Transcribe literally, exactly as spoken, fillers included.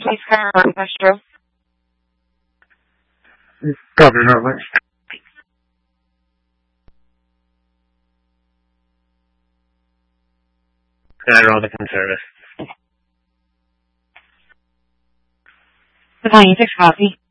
Please confirm that's true. Copy, Norwich. I'd rather service. The ninety-six copy.